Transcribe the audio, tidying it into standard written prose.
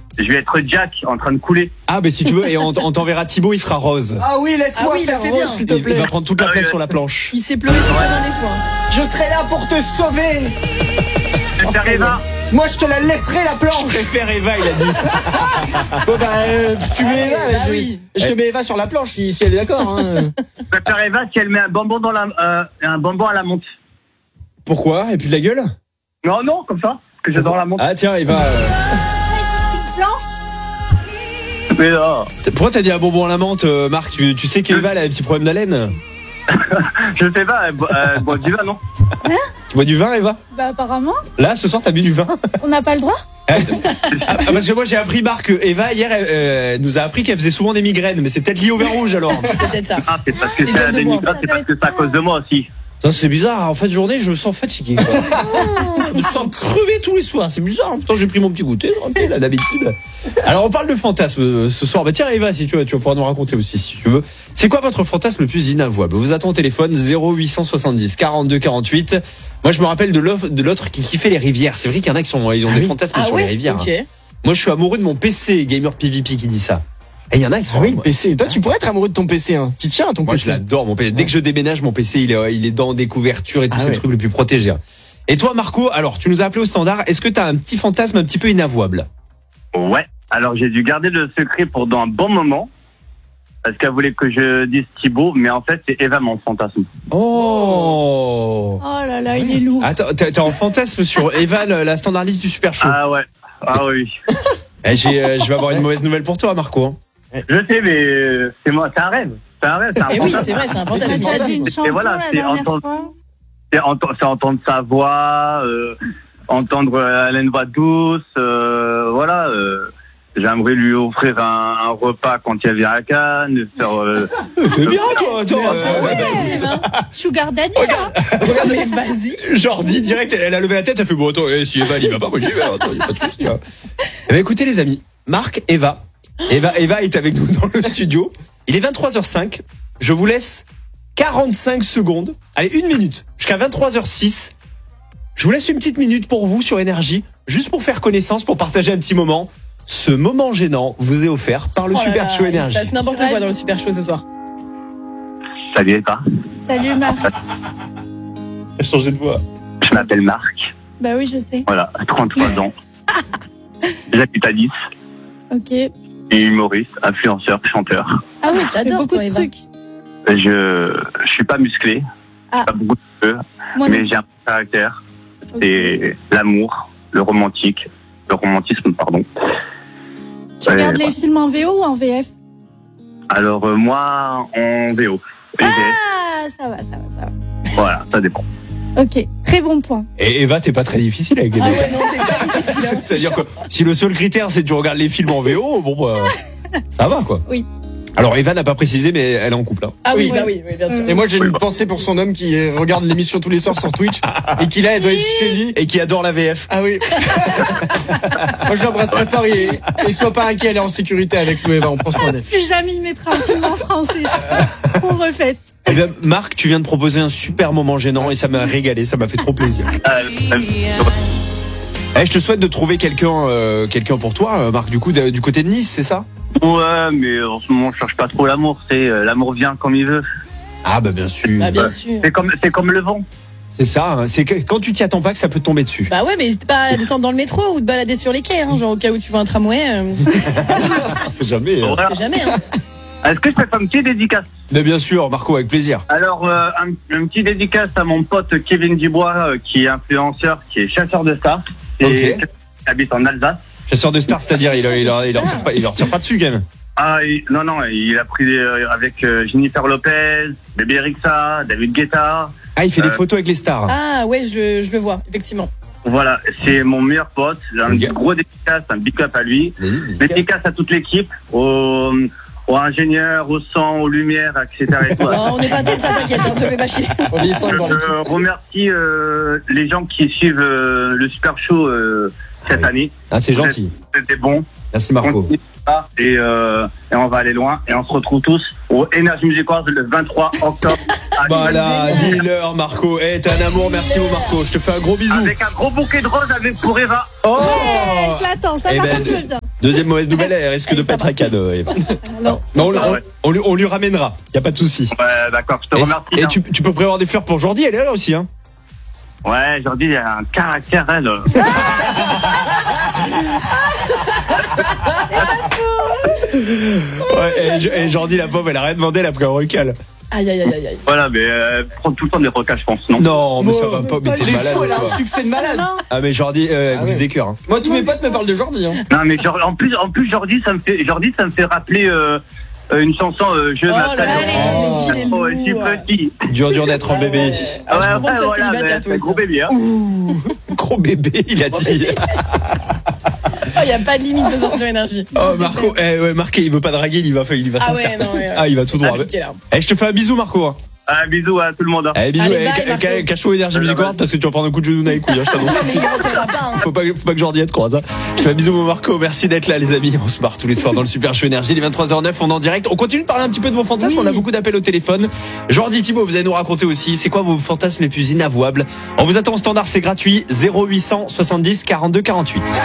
Je vais être Jack en train de couler. Ah, si tu veux, et on t'enverra Thibaut, il fera rose. Ah oui, laisse-moi il a faire fait rose, bien. s'il te Il plaît. va prendre toute la place sur la planche. Il s'est pleuré sur la main des toits. Je serai là pour te sauver. Je vais faire Eva. Moi, je te la laisserai la Je planche. préfère Eva, il a dit. Bon, tu mets Eva. bah je, oui. je te mets Eva sur la planche si elle est d'accord. Hein. Je vais faire Eva si elle met un bonbon un bonbon à la menthe. Pourquoi? Et puis de la gueule? Non, comme ça. Parce que j'adore la menthe. Ah, tiens, Eva. Mais là, Pourquoi t'as dit un bonbon à la menthe, Marc? Tu sais qu'Eva, elle a un petit problème d'haleine? je sais pas, elle boit du vin, non? Tu bois du vin, Eva? Bah apparemment, Là, ce soir, t'as bu du vin? on n'a pas le droit. Parce que moi, j'ai appris, Marc, que Eva, hier, elle nous a appris qu'elle faisait souvent des migraines. Mais c'est peut-être lié au vin rouge, alors. C'est peut-être ça. Ah, c'est parce que C'est c'est de des moi. migraines, c'est parce que c'est à cause de moi aussi. Non, c'est bizarre. En fin de journée, je me sens fatigué. Quoi. Je me sens crevé tous les soirs. C'est bizarre. Pourtant, j'ai pris mon petit goûter, là, d'habitude. Alors, on parle de fantasme ce soir. Bah, tiens, Eva, si tu veux, tu vas pouvoir nous raconter aussi, si tu veux. C'est quoi votre fantasme le plus inavouable? Vous attendez au téléphone 0870 42 48. Moi, je me rappelle de l'autre qui kiffait les rivières. C'est vrai qu'il y en a qui ont des fantasmes sur les rivières. Ok. Moi, je suis amoureux de mon PC, Gamer PvP, qui dit ça. Et il y en a qui sont. Ah oui, le PC. Toi, tu pourrais être amoureux de ton PC. Hein. Tu tiens à ton Moi, PC. je l'adore, mon PC. Dès que je déménage, mon PC, il est dans des couvertures et tous ces trucs les plus protégés. Et toi, Marco, alors, tu nous as appelé au standard. Est-ce que tu as un petit fantasme un petit peu inavouable? Ouais. Alors, j'ai dû garder le secret pendant un bon moment. Parce qu'elle voulait que je dise Thibaut, mais en fait, c'est Eva mon fantasme. Oh! Oh là là, il est lourd. Attends, t'es en fantasme sur Eva, la standardiste du Super Show. Ah ouais. Ah oui. Je vais avoir une mauvaise nouvelle pour toi, Marco. Hein. Je sais, mais c'est moi, c'est un rêve. C'est un rêve, c'est un Et oui, fantasme. c'est vrai, c'est un On a fantasme. déjà dit une Et chanson voilà, la c'est dernière entendre- fois. C'est entendre sa voix, entendre Hélène voix douce, voilà. J'aimerais lui offrir un repas quand il vient à Cannes, faire. C'est bien, toi, attends. Vas-y, Eva. Sugar Daddy, là. Mais vas-y. Genre, dit direct, elle a levé la tête, elle fait bon, attends, si Eva, elle y va pas, moi j'y vais, attends, y a pas de souci. Hein. Eh ben, écoutez, les amis, Marc, Eva est avec nous dans le studio. Il est 23h05. Je vous laisse 45 secondes. Allez, 1 minute. Jusqu'à 23h06. Je vous laisse une petite minute pour vous sur Énergie, juste pour faire connaissance, pour partager un petit moment. Ce moment gênant vous est offert par le Oh là Super là, Show il se Énergie. passe n'importe quoi dans le Super Show ce soir. Salut Eva. Salut Marc. a changé de voix. Je m'appelle Marc. Bah oui, je sais. Voilà, 33 ans. J'habite à Nice. Ok. Et humoriste, influenceur, chanteur. Ah oui, tu fais J'adore, beaucoup toi, de Eva. trucs. Je suis pas musclé, Ah. pas beaucoup de cheveux, Moi non mais plus. j'ai un caractère. Ok. C'est l'amour, le romantisme, pardon. Tu regardes Ouais, les films en VO ou en VF? Alors moi, en VO. Et Ah, ça va. voilà, ça dépend. Ok, très bon point. Et Eva, t'es pas très difficile avec les Ah mecs. ouais, non, c'est pas difficile. hein. C'est-à-dire que si le seul critère c'est que tu regardes les films en VO, bon bah, ça va quoi. Oui. Alors Eva n'a pas précisé, mais elle est en couple. Hein. Ah oui, Oui. bah oui, bien sûr. Et moi, j'ai une pensée pour son homme qui regarde l'émission tous les soirs sur Twitch et qui là, elle doit être chez lui. Et qui adore la VF. Ah oui. Moi, je l'embrasse très fort et sois pas inquiet, elle est en sécurité avec nous, Eva, on prend soin d'elle. Plus jamais il mettra un film en français. Je suis trop refaite. Eh bien, Marc, tu viens de proposer un super moment gênant et ça m'a régalé, ça m'a fait trop plaisir. Eh, je te souhaite de trouver quelqu'un pour toi, Marc, du coup, du côté de Nice, c'est ça? Ouais, mais en ce moment, je cherche pas trop l'amour. C'est l'amour vient comme il veut. Ah bah bien sûr. Bah bien sûr. C'est comme le vent. C'est ça, hein. C'est que quand tu t'y attends pas que ça peut te tomber dessus. Bah ouais, mais n'hésite pas à descendre dans le métro ou te balader sur les quais, hein, genre au cas où tu vois un tramway, C'est jamais. Voilà. c'est jamais. Hein. Est-ce que je peux faire un petit dédicace? Mais bien sûr, Marco, avec plaisir. Alors, un petit dédicace à mon pote Kevin Dubois, qui est influenceur, qui est chasseur de stars. Et Ok. qui habite en Alsace. Chasseur de stars, c'est-à-dire il leur tire pas dessus quand même. Ah, non, il a pris avec Jennifer Lopez, Bébé Rexha, David Guetta. Ah, il fait des photos avec les stars. Ah ouais, je le vois, effectivement. Voilà, c'est mon meilleur pote. J'ai un Ok. gros dédicace, un big up à lui. Vas-y. Dédicace à toute l'équipe, aux ingénieurs, au son, aux lumières, etc. et tout. Oh, on n'est pas comme ça, t'inquiète, on te fait pas chier. On descend dans l'équipe. Je remercie les gens qui suivent le Super Show cette année. Ah, c'est gentil. C'était bon. Merci Marco. Et on va aller loin. Et on se retrouve tous au Energy Music Awards le 23 octobre. à Voilà, Génial. dis-leur Marco. Eh, t'es un amour, merci mon Marco. Je te fais un gros bisou. avec un gros bouquet de roses pour Eva. Oh Ouais, je l'attends, ça Eh par ben, contre, je veux bien. Deuxième mauvaise nouvelle, elle risque de pas être à cadeau. Eva. Non. Non, Ah ouais. on lui ramènera. Y a pas de souci. Ouais, d'accord, je te Et, remercie. et hein. tu peux prévoir des fleurs pour Jordi, elle est là aussi. Hein. Ouais, Jordi, il a un caractère, elle. Ouais, et Jordi, la pauvre, elle a rien demandé, elle a pris un recal. Aïe, aïe, aïe, aïe, aïe. Voilà, mais prend tout le temps des recas, je pense, non? Non, mais ça va pas, mais t'es Les malade. fous, elle a toi. un succès de malade. Non. Ah, mais Jordi, Ah brise ouais. des cœurs. Hein. Moi, tous mes potes me parlent de Jordi. Hein. Non, mais en plus, Jordi, ça me fait rappeler une chanson Je Oh là m'appelle. là, les gilets Oh, je suis lourds. petit. Dur d'être un bébé. Ah, je Ouais, comprends que tu sois voilà, célibataire, mais toi c'est un gros aussi. bébé, hein. Gros bébé, il a dit. Il n'y a pas de limite ce soir sur énergie. Oh, Marco, ouais, Marqué, il veut pas draguer, il va Ah sincère. ouais, non, ouais. Ah, il va tout droit. Appliqué, là. Eh, je te fais un bisou, Marco. Hein. Bisous à tout le monde. Hein. Allez, bisous. Allez, Eh, bye, Marco. cache-toi Énergie Music Award parce que tu vas prendre un coup de genou dans les couilles. Hein, je t'annonce. Mais il rentrera pas, hein. Faut pas que Jordi te croise. Hein. Je fais un bisou, mon Marco. Merci d'être là, les amis. On se barre tous les soirs dans le Super Show Énergie. Les 23h09, on est en direct. On continue de parler un petit peu de vos fantasmes. Oui. On a beaucoup d'appels au téléphone. Jordi, Thibaut, vous allez nous raconter aussi. C'est quoi vos fantasmes les plus inavouables? On vous attend au standard, c'est gratuit. 0800 70 42 48.